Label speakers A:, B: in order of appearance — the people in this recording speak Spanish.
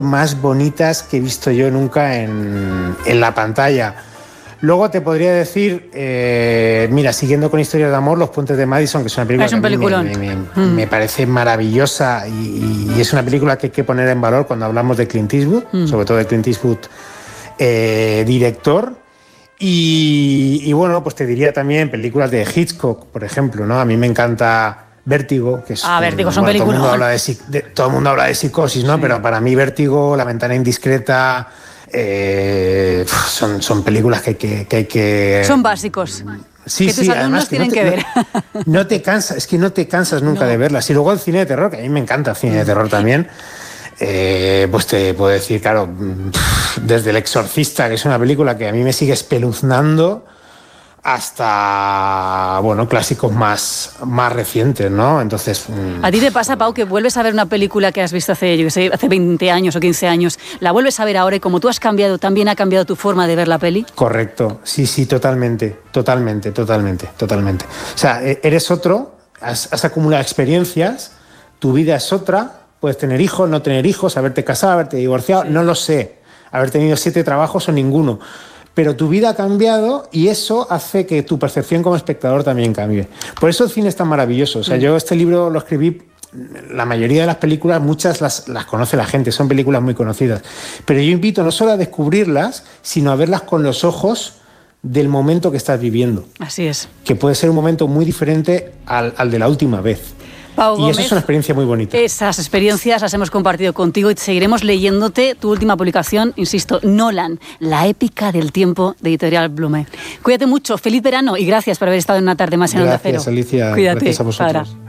A: más bonitas que he visto yo nunca en la pantalla. Luego te podría decir, mira, siguiendo con Historias de amor, Los puentes de Madison, que es una película que me parece maravillosa y es una película que hay que poner en valor cuando hablamos de Clint Eastwood, sobre todo de Clint Eastwood, director. Y bueno, pues te diría también películas de Hitchcock, por ejemplo, ¿no? A mí me encanta Vértigo, que es...
B: Vértigo son películas.
A: Todo el mundo habla de psicosis, ¿no? Sí. Pero para mí Vértigo, La ventana indiscreta... son películas que hay que...
B: Son básicos.
A: Sí,
B: que tus alumnos tienen que ver.
A: No te cansas, es que no te cansas nunca de verlas. Y luego el cine de terror, que a mí me encanta el cine de terror también. Pues te puedo decir, claro, desde El exorcista, que es una película que a mí me sigue espeluznando, hasta, bueno, clásicos más recientes, ¿no? Entonces...
B: ¿A ti te pasa, Pau, que vuelves a ver una película que has visto hace 20 años o 15 años, la vuelves a ver ahora y como tú has cambiado, también ha cambiado tu forma de ver la peli?
A: Correcto, sí, totalmente. O sea, eres otro, has acumulado experiencias, tu vida es otra, puedes tener hijos, no tener hijos, haberte casado, haberte divorciado, no lo sé, haber tenido 7 trabajos o ninguno. Pero tu vida ha cambiado y eso hace que tu percepción como espectador también cambie. Por eso el cine es tan maravilloso. O sea, yo este libro lo escribí, la mayoría de las películas, muchas las conoce la gente, son películas muy conocidas. Pero yo invito no solo a descubrirlas, sino a verlas con los ojos del momento que estás viviendo.
B: Así es.
A: Que puede ser un momento muy diferente al de la última vez.
B: Pau Gómez,
A: eso es una experiencia muy bonita.
B: Esas experiencias las hemos compartido contigo y seguiremos leyéndote tu última publicación, insisto, Nolan, la épica del tiempo, de Editorial Blume. Cuídate mucho, feliz verano y gracias por haber estado en una tarde más en Onda Cero.
A: Gracias, Alicia.
B: Cuídate.
A: Gracias a vosotros.
B: Para.